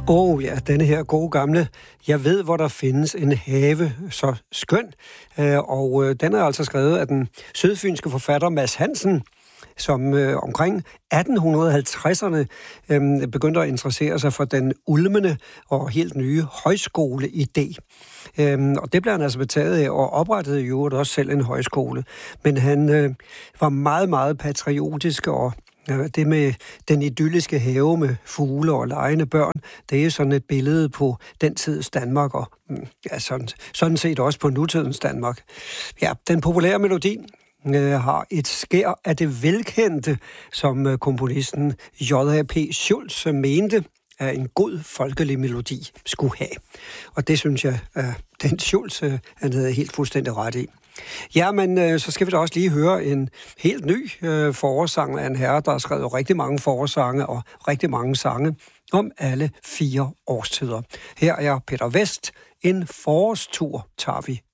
Ja, denne her gode gamle, jeg ved, hvor der findes en have, så skøn. Og den er altså skrevet af den sydfynske forfatter Mads Hansen, som omkring 1850'erne begyndte at interessere sig for den ulmende og helt nye højskoleidé. Og det blev han altså betaget af, og oprettede jo også selv en højskole. Men han var meget, meget patriotisk, og det med den idylliske have med fugle og legende børn, det er sådan et billede på den tids Danmark, og ja, sådan set også på nutidens Danmark. Ja, den populære melodi har et skær af det velkendte, som komponisten J.A.P. Schultz mente, at en god folkelig melodi skulle have. Og det synes jeg, at den Schultz, han havde helt fuldstændig ret i. Ja, men så skal vi da også lige høre en helt ny forårssang af en herre, der har skrevet rigtig mange forårssange og rigtig mange sange om alle 4 årstider. Her er Peter Vest. En forårstur tager vi